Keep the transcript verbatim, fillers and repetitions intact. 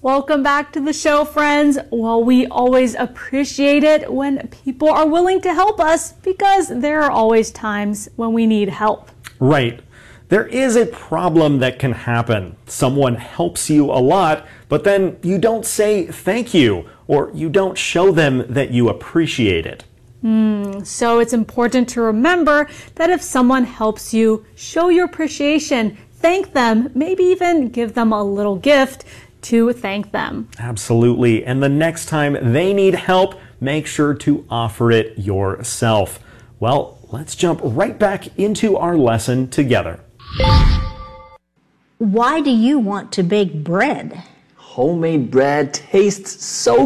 Welcome back to the show, friends. Well, we always appreciate it when people are willing to help us because there are always times when we need help. Right. There is a problem that can happen. Someone helps you a lot, but then you don't say thank you, or you don't show them that you appreciate it. Mm, so it's important to remember that if someone helps you, show your appreciation, thank them, maybe even give them a little gift to thank them. Absolutely. And the next time they need help, make sure to offer it yourself. Well, let's jump right back into our lesson together. Why do you want to bake bread? Homemade bread tastes so